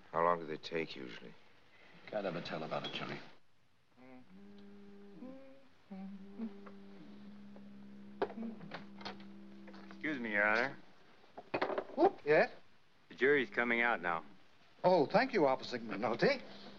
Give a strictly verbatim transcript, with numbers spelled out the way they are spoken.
How long do they take, usually? Can't ever tell about it, Johnny. Excuse me, Your Honor. Oh, yes? The jury's coming out now. Oh, thank you, Officer McNulty.